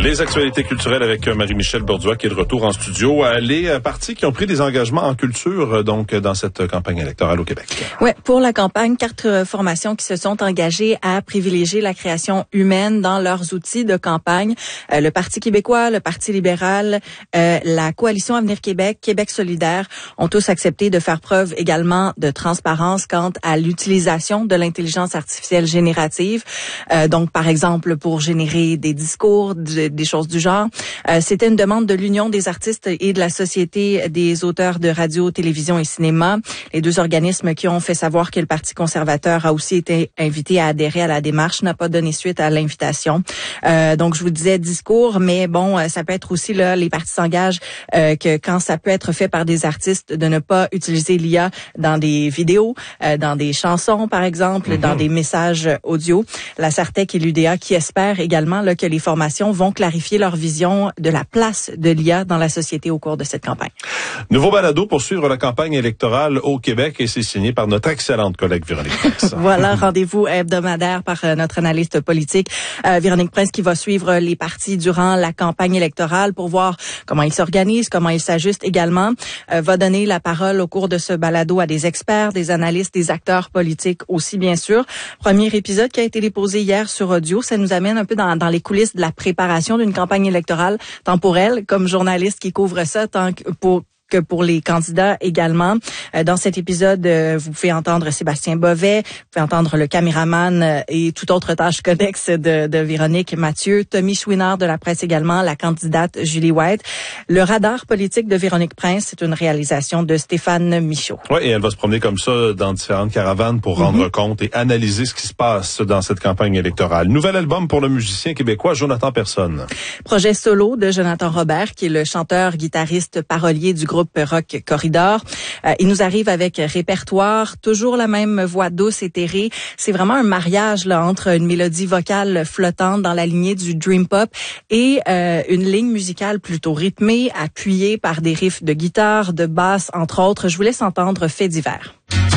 Les actualités culturelles avec Marie-Michel Borduas qui est de retour en studio. Les partis qui ont pris des engagements en culture donc dans cette campagne électorale au Québec. Ouais, pour la campagne, 4 formations qui se sont engagées à privilégier la création humaine dans leurs outils de campagne. Le Parti québécois, le Parti libéral, la Coalition Avenir Québec, Québec solidaire ont tous accepté de faire preuve également de transparence quant à l'utilisation de l'intelligence artificielle générative. Donc, par exemple, pour générer des discours, des choses du genre. C'était une demande de l'Union des artistes et de la Société des auteurs de radio, télévision et cinéma. Les 2 organismes qui ont fait savoir que le Parti conservateur a aussi été invité à adhérer à la démarche, n'a pas donné suite à l'invitation. Donc, je vous disais discours, mais bon, ça peut être aussi, là, les partis s'engagent que quand ça peut être fait par des artistes, de ne pas utiliser l'IA dans des vidéos, dans des chansons, par exemple, dans des messages audio. La Sartec et l'UDA qui espèrent également là, que les formations vont clarifier leur vision de la place de l'IA dans la société au cours de cette campagne. Nouveau balado pour suivre la campagne électorale au Québec et c'est signé par notre excellente collègue Véronique Prince. Voilà, rendez-vous hebdomadaire par notre analyste politique Véronique Prince qui va suivre les partis durant la campagne électorale pour voir comment ils s'organisent, comment ils s'ajustent également. Va donner la parole au cours de ce balado à des experts, des analystes, des acteurs politiques aussi bien sûr. Premier épisode qui a été déposé hier sur audio, ça nous amène un peu dans les coulisses de la préparation d'une campagne électorale, tant pour elle, comme journaliste qui couvre ça, tant que pour les candidats également. Dans cet épisode, vous pouvez entendre Sébastien Bovet, vous pouvez entendre le caméraman et toute autre tâche connexe de Véronique Mathieu, Tommy Chouinard de la presse également, la candidate Julie White. Le radar politique de Véronique Prince, c'est une réalisation de Stéphane Michaud. Oui, et elle va se promener comme ça dans différentes caravanes pour rendre compte et analyser ce qui se passe dans cette campagne électorale. Nouvel album pour le musicien québécois Jonathan Personne. Projet solo de Jonathan Robert, qui est le chanteur, guitariste, parolier du groupe rock Corridor. Il nous arrive avec répertoire, toujours la même voix douce, éthérée. C'est vraiment un mariage là entre une mélodie vocale flottante dans la lignée du dream pop et une ligne musicale plutôt rythmée, appuyée par des riffs de guitare, de basse, entre autres. Je vous laisse entendre Fait divers.